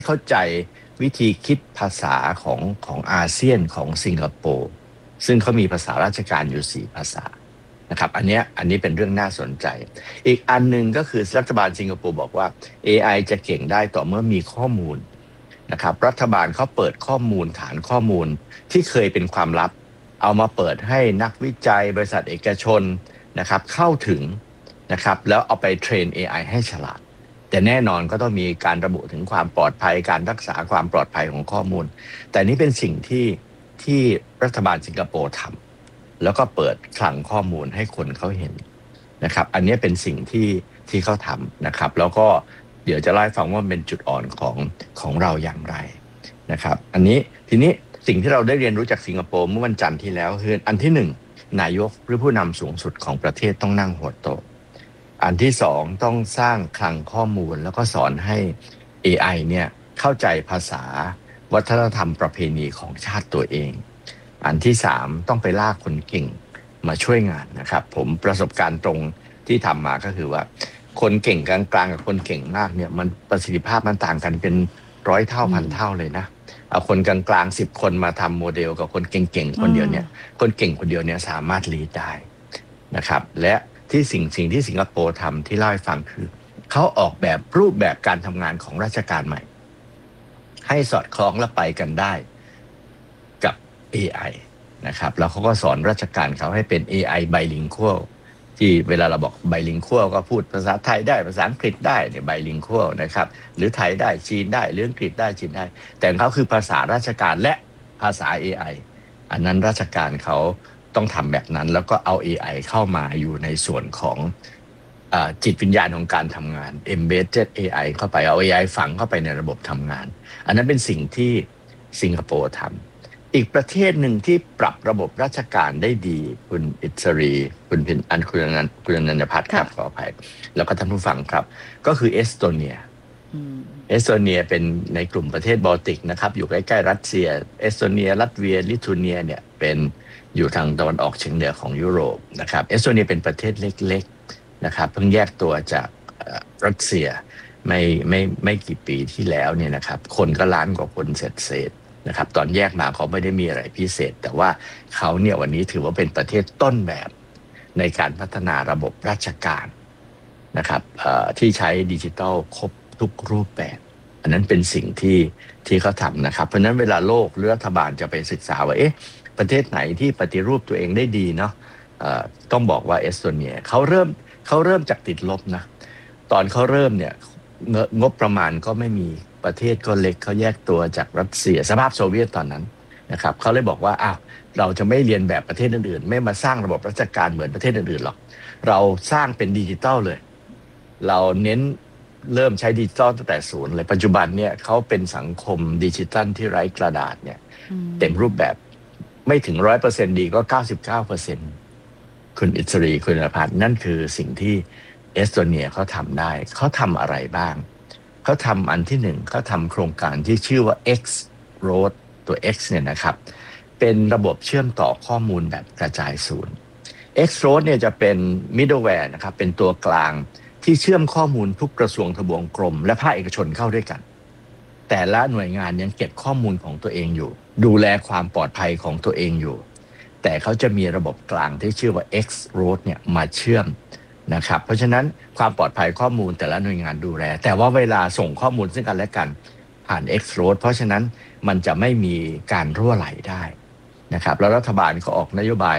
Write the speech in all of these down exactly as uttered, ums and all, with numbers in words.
เข้าใจวิธีคิดภาษาของของอาเซียนของสิงคโปร์ซึ่งเขามีภาษาราชการอยู่สี่ภาษานะครับอันนี้อันนี้เป็นเรื่องน่าสนใจอีกอันหนึ่งก็คือรัฐบาลสิงคโปร์บอกว่า เอ ไอ จะเก่งได้ต่อเมื่อมีข้อมูลนะครับรัฐบาลเขาเปิดข้อมูลฐานข้อมูลที่เคยเป็นความลับเอามาเปิดให้นักวิจัยบริษัทเอกชนนะครับเข้าถึงนะครับแล้วเอาไปเทรน เอ ไอ ให้ฉลาดแต่แน่นอนก็ต้องมีการระบุถึงความปลอดภัยการรักษาความปลอดภัยของข้อมูลแต่นี่เป็นสิ่งที่ที่รัฐบาลสิงคโปร์ทำแล้วก็เปิดคลังข้อมูลให้คนเขาเห็นนะครับอันนี้เป็นสิ่งที่ที่เขาทำนะครับแล้วก็เดี๋ยวจะเล่าให้ฟังว่าเป็นจุดอ่อนของของเราอย่างไรนะครับอันนี้ทีนี้สิ่งที่เราได้เรียนรู้จากสิงคโปร์เมื่อวันจันทร์ที่แล้วคืออันที่หนึ่งนายกหรือผู้นำสูงสุดของประเทศต้องนั่งหัวโต๊ะอันที่สองต้องสร้างคลังข้อมูลแล้วก็สอนให้ เอ ไอ เนี่ยเข้าใจภาษาวัฒนธรรมประเพณีของชาติตัวเองอันที่สามต้องไปลากคนเก่งมาช่วยงานนะครับผมประสบการณ์ตรงที่ทำมาก็คือว่าคนเก่งกลางๆกับคนเก่งมากเนี่ยมันประสิทธิภาพมันต่างกันเป็นร้อยเท่าพันเท่าเลยนะเอาคนกลางๆสิบคนมาทำโมเดลกับคนเก่งๆคนเดียวเนี่ยคนเก่งคนเดียวเนี่ยสามารถลีดได้นะครับและที่สิ่งสิ่งที่สิงคโปร์ทำที่เล่าให้ฟังคือเขาออกแบบรูปแบบการทำงานของราชการใหม่ให้สอดคล้องและไปกันได้กับ เอ ไอ นะครับแล้วเขาก็สอนราชการเขาให้เป็น เอ ไอ bilingual ที่เวลาเราบอก bilingual ก็พูดภาษาไทยได้ภาษาอังกฤษได้เนี่ย bilingual นะครับหรือไทยได้จีนได้หรืออังกฤษได้จีนได้แต่เขาคือภาษาราชการและภาษา เอ ไอ อันนั้นราชการเขาต้องทำแบบนั้นแล้วก็เอา เอ ไอ เข้ามาอยู่ในส่วนของจิตวิญญาณของการทำงาน embedded เอ ไอ เข้าไปเอา เอ ไอ ฝังเข้าไปในระบบทำงานอันนั้นเป็นสิ่งที่สิงคโปร์ทำอีกประเทศหนึ่งที่ปรับระบบราชการได้ดีคุณอิสรีคุณพินอันคุณนันคุณนันพัฒน์ครับขออภัยแล้วก็ท่านผู้ฟังครับก็คือเอสโตเนียเอสโตเนียเป็นในกลุ่มประเทศบอลติกนะครับอยู่ใกล้ๆรัสเซียเอสโตเนียลัตเวียลิทัวเนียเนี่ยเป็นอยู่ทางตะวันออกเฉียงเหนือของยุโรปนะครับเอสโตเนียเป็นประเทศเล็กๆนะครับเพิ่งแยกตัวจากรัสเซียไม่ไม่ไม่กี่ปีที่แล้วเนี่ยนะครับคนก็ล้านกว่าคนเศษนะครับตอนแยกมาเขาไม่ได้มีอะไรพิเศษแต่ว่าเขาเนี่ยวันนี้ถือว่าเป็นประเทศต้นแบบในการพัฒนาระบบราชการนะครับที่ใช้ดิจิทัลครบทุกรูปแบบอันนั้นเป็นสิ่งที่ที่เขาทำนะครับเพราะฉะนั้นเวลาโลกหรือรัฐบาลจะไปศึกษาว่าเอ๊ะประเทศไหนที่ปฏิรูปตัวเองได้ดีเนาะต้องบอกว่าเอสโตเนียเขาเริ่มเขาเริ่มจากติดลบนะตอนเขาเริ่มเนี่ยงบประมาณก็ไม่มีประเทศก็เล็กเขาแยกตัวจากรัสเซียสภาพโซเวียตตอนนั้นนะครับเขาเลยบอกว่าอ้าวเราจะไม่เรียนแบบประเทศอื่นๆไม่มาสร้างระบบราชการเหมือนประเทศอื่นๆหรอกเราสร้างเป็นดิจิตอลเลยเราเน้นเริ่มใช้ดิจิตอลตั้งแต่ศูนย์เลยปัจจุบันเนี่ยเขาเป็นสังคมดิจิทัลที่ไร้กระดาษเนี่ยเต็มรูปแบบไม่ถึงร้อยเปอร์เซ็นต์ดีก็เก้าสิบเก้าเปอร์เซ็นต์คุณอิสรีคุณพัฒน์นั่นคือสิ่งที่เอสโตเนียเขาทำได้เขาทำอะไรบ้างเขาทำอันที่หนึ่งเขาทำโครงการที่ชื่อว่า X Road ตัว X เนี่ยนะครับเป็นระบบเชื่อมต่อข้อมูลแบบกระจายศูนย์ X Road เนี่ยจะเป็น middleware นะครับเป็นตัวกลางที่เชื่อมข้อมูลทุกกระทรวงทบวงกรมและภาคเอกชนเข้าด้วยกันแต่ละหน่วยงานยังเก็บข้อมูลของตัวเองอยู่ดูแลความปลอดภัยของตัวเองอยู่แต่เขาจะมีระบบกลางที่ชื่อว่า X Road เนี่ยมาเชื่อมนะครับเพราะฉะนั้นความปลอดภัยข้อมูลแต่ละหน่วยงานดูแลแต่ว่าเวลาส่งข้อมูลซึ่งกันและกันผ่าน X Road เพราะฉะนั้นมันจะไม่มีการรั่วไหลได้นะครับแล้วรัฐบาลก็ออกนโยบาย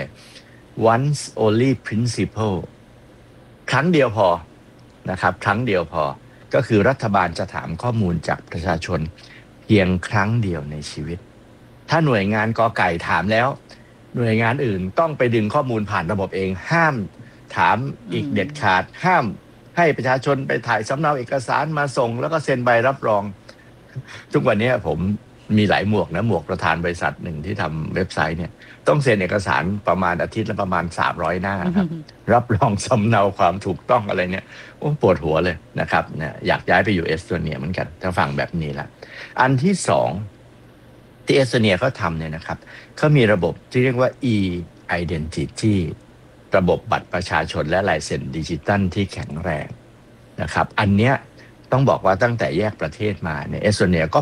once only principle ครั้งเดียวพอนะครับครั้งเดียวพอก็คือรัฐบาลจะถามข้อมูลจากประชาชนเพียงครั้งเดียวในชีวิตถ้าหน่วยงานกอไก่ถามแล้วหน่วยงานอื่นต้องไปดึงข้อมูลผ่านระบบเองห้ามถามอีกเด็ดขาดห้ามให้ประชาชนไปถ่ายสำเนาเอกสารมาส่งแล้วก็เซ็นใบรับรองทุกวันนี้ผมมีหลายหมวกนะหมวกประธานบริษัทหนึ่งที่ทำเว็บไซต์เนี่ยต้องเซ็นเอกสารประมาณอาทิตย์ละประมาณสามร้อยหน้าครับรับรองสำเนาความถูกต้องอะไรเนี่ยโอ้ปวดหัวเลยนะครับเนี่ยอยากย้ายไปอยู่เอสโตเนียเหมือนกันถ้าฟังแบบนี้ละอันที่สองที่เอสโตเนียเขาทำเนี่ยนะครับเขามีระบบที่เรียกว่า e-identity ระบบบัตรประชาชนและลายเซ็นดิจิตัลที่แข็งแรงนะครับอันเนี้ยต้องบอกว่าตั้งแต่แยกประเทศมาเนี่ยเอสโตเนียก็